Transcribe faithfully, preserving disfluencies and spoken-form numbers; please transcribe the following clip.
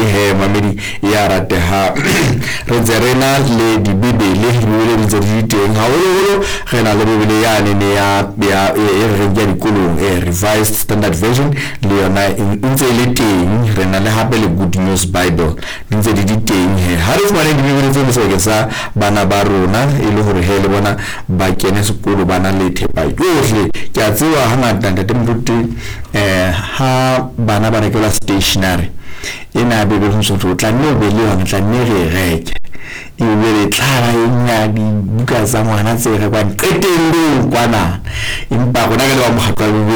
he mamedi ya rateha re zerena le di bibele le le di teng ha o re na le bibele ya ne ya ya re ya dikolong e revised standard version le yona ntse le teng re na le hape le good news bible ntse di di teng he ha re fumane di bibele tse so ke sa bana ba rona e le hore he le bona ba kene sekolo bana le thepa yohle ke a tsewa hangata ntate mruti eh ha bana ba rekela stationery ena bebe ho so tla no be le yona tla ne re reke e be le tla nya di buka tsa ngwana tse re ba qetellong kwana impa gona ke le wa mogatwa